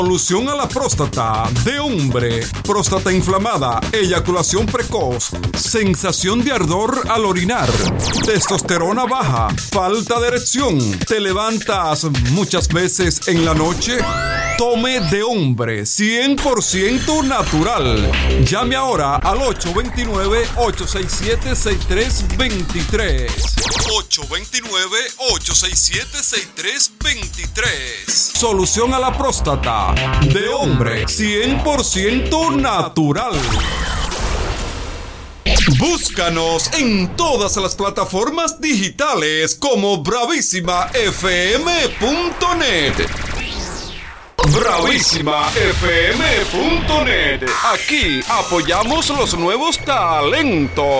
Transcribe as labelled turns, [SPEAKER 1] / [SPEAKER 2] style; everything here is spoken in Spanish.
[SPEAKER 1] Solución a la próstata de hombre, próstata inflamada, eyaculación precoz, sensación de ardor al orinar, testosterona baja, falta de erección, te levantas muchas veces en la noche. Tome de hombre, 100% natural. Llame ahora al 829-867-6323. 829-867-6323. Solución a la próstata de hombre, 100% natural. Búscanos en todas las plataformas digitales como bravísimafm.net. bravísimafm.net. Aquí apoyamos los nuevos talentos.